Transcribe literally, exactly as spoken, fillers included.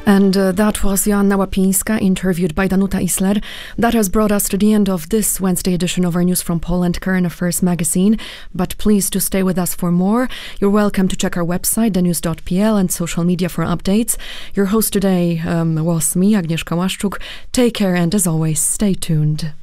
And uh, that was Joanna Łapińska, interviewed by Danuta Isler. That has brought us to the end of this Wednesday edition of our News from Poland Current Affairs magazine. But please do stay with us for more. You're welcome to check our website, the news dot p l, and social media for updates. Your host today um, was me, Agnieszka Łaszczuk. Take care, and as always, stay tuned.